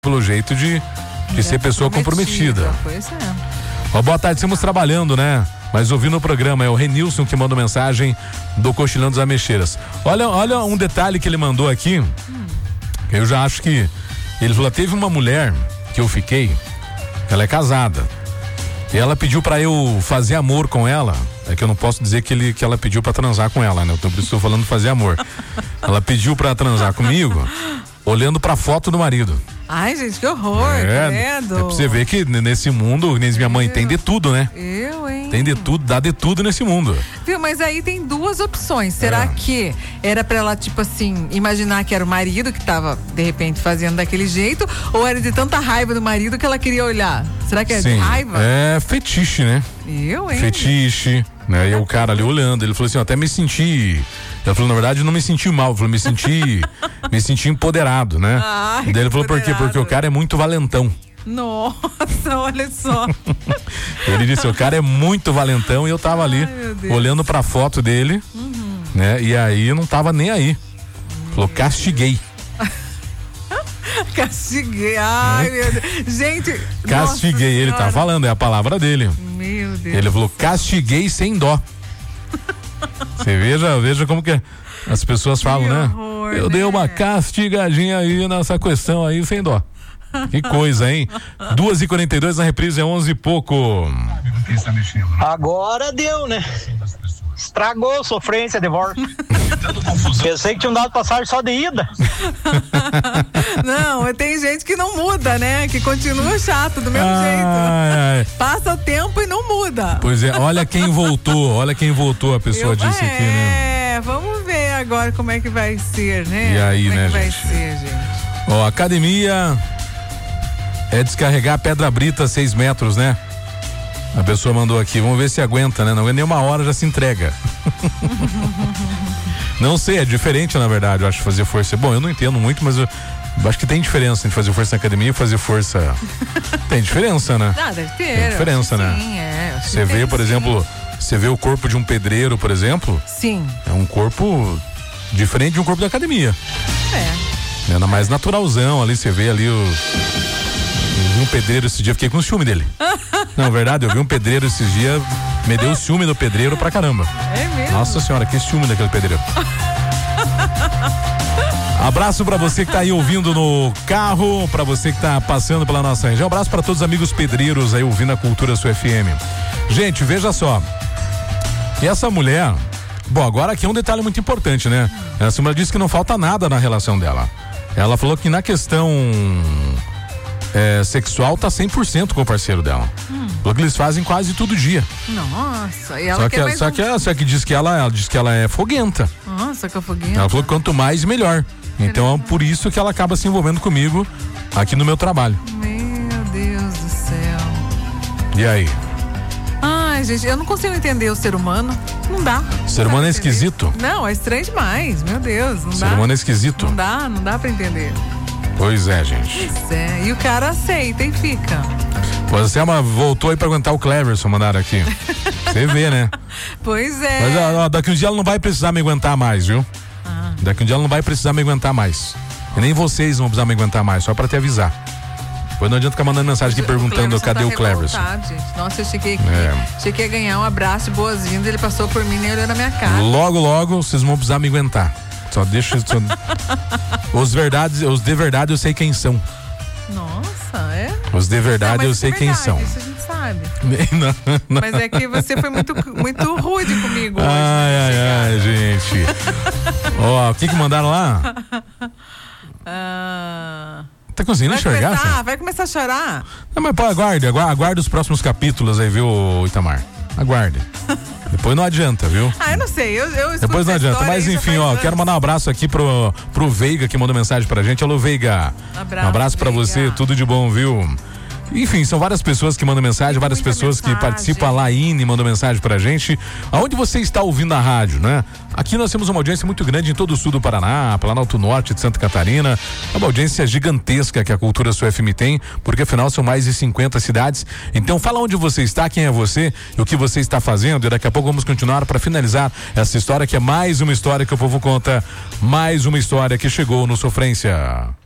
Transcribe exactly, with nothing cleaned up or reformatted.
pelo jeito de, de é, ser pessoa comprometida. Pois é. Ó, boa tarde, estamos trabalhando, né? Mas ouvindo o programa, é o Renilson que mandou mensagem do Cochilhão das Ameixeiras. Olha, olha um detalhe que ele mandou aqui. Hum. Eu já acho que ele falou, teve uma mulher que eu fiquei, ela é casada. E ela pediu pra eu fazer amor com ela. É que eu não posso dizer que, ele, que ela pediu pra transar com ela, né? Eu tô, estou falando fazer amor. Ela pediu pra transar comigo, olhando pra foto do marido. Ai, gente, que horror, é, credo. É pra você ver que nesse mundo, nem minha mãe, eu, tem de tudo, né? Eu, hein? Tem de tudo, dá de tudo nesse mundo. Viu, mas aí tem duas opções. Será é. que era pra ela, tipo assim, imaginar que era o marido que tava, de repente, fazendo daquele jeito? Ou era de tanta raiva do marido que ela queria olhar? Será que é Sim, de raiva? É fetiche, né? Eu, hein? Fetiche, né? E o cara ali olhando, ele falou assim, eu até me senti... Ela falou, na verdade, eu não me senti mal, eu falei, me senti, me senti empoderado, né? Ai, e daí ele falou, por quê? Porque o cara é muito valentão. Nossa, olha só. Ele disse, o cara é muito valentão e eu tava ali, ai, olhando pra foto dele, uhum. né? E aí eu não tava nem aí. Falou, castiguei. Castiguei, ai é. meu Deus. Gente, castiguei, ele tá falando, é a palavra dele. Meu Deus. Ele falou, castiguei sem dó. Você veja, veja como que as pessoas falam, que né? Horror, eu né? dei uma castigadinha aí nessa questão aí, sem dó. Que coisa, hein? duas e quarenta e dois na reprise é onze e pouco. Agora deu, né? Estragou, sofrência, divórcio. Pensei que tinham dado passagem só de ida. Não, tem gente que não muda, né? Que continua chato do mesmo ai, jeito. Ai. Passa o tempo e não muda. Pois é, olha quem voltou, olha quem voltou, a pessoa Eu, disse é, aqui, né? É, vamos ver agora como é que vai ser, né? E aí, como né, é que vai gente? ser, gente? Ó, academia é descarregar pedra brita seis metros, né? A pessoa mandou aqui, vamos ver se aguenta, né? Não é nem uma hora, já se entrega. Não sei, é diferente na verdade, eu acho, fazer força. Bom, eu não entendo muito, mas eu acho que tem diferença entre fazer força na academia e fazer força. Tem diferença, né? Ah, deve ter. Tem diferença, né? Sim, é. Você vê, por sim. exemplo, você vê o corpo de um pedreiro, por exemplo. Sim. É um corpo diferente de um corpo da academia. É. É mais naturalzão ali, você vê ali o. Eu vi um pedreiro esse dia, fiquei com ciúme dele. Não, verdade, eu vi um pedreiro esses dias, me deu ciúme do pedreiro pra caramba. É mesmo? Nossa senhora, que ciúme daquele pedreiro. Abraço pra você que tá aí ouvindo no carro, pra você que tá passando pela nossa região. Abraço pra todos os amigos pedreiros aí ouvindo a Cultura Sul F M. Gente, veja só. E essa mulher, bom, agora aqui é um detalhe muito importante, né? Essa mulher disse que não falta nada na relação dela. Ela falou que na questão É, sexual tá cem por cento com o parceiro dela. Hum. Porque eles fazem quase todo dia. Nossa, e ela só quer que, mais só um... que, só que diz que ela, ela diz que ela é foguenta. Nossa, que é foguenta. Ela falou que quanto mais, melhor. Então é por isso que ela acaba se envolvendo comigo aqui no meu trabalho. Meu Deus do céu. E aí? Ai, gente, eu não consigo entender o ser humano. Não dá. O ser humano é esquisito? Não, é estranho demais. Meu Deus, não dá. O ser humano é esquisito. Não dá, não dá pra entender. Pois é, gente. Pois é, e o cara aceita e fica. Você voltou aí pra aguentar o Cleverson, mandaram aqui. Você vê, né? Pois é. Mas ó, daqui um dia ela não vai precisar me aguentar mais, viu? Ah. Daqui um dia ela não vai precisar me aguentar mais. E nem vocês vão precisar me aguentar mais, só pra te avisar. Pois não adianta ficar mandando mensagem aqui perguntando cadê tá o Cleverson. Gente. Nossa, eu cheguei aqui, é. cheguei a ganhar um abraço de boas-vindas, ele passou por mim nem olhou na minha cara. Logo, logo, vocês vão precisar me aguentar. Só deixa. Só... Os verdades, os de verdade eu sei quem são. Nossa, é? Os de verdade não, eu sei é verdade, quem são. Isso a gente sabe. não, não. Mas é que você foi muito, muito rude comigo hoje. Ai, ai, ai, gente. Ó, o que que mandaram lá? Ah... Tá conseguindo vai enxergar? Começar, assim? Vai começar a chorar? Não, mas pô, aguarde, aguarde, aguarde os próximos capítulos aí, viu, Itamar? Aguarde. Depois não adianta, viu? Ah, eu não sei, eu, eu Depois não adianta, mas enfim, ó, anos. Quero mandar um abraço aqui pro, pro Veiga, que mandou mensagem pra gente. Alô, Veiga. Abraço, um abraço pra Veiga. você, tudo de bom, viu? Enfim, são várias pessoas que mandam mensagem, várias Muita pessoas mensagem. que participam. A Laine mandou mensagem pra gente. Aonde você está ouvindo a rádio, né? Aqui nós temos uma audiência muito grande em todo o sul do Paraná, Planalto Norte de Santa Catarina. É uma audiência gigantesca que a Cultura Sul F M tem, porque afinal são mais de cinquenta cidades. Então fala onde você está, quem é você e o que você está fazendo. E daqui a pouco vamos continuar para finalizar essa história, que é mais uma história que o povo conta, mais uma história que chegou no Sofrência.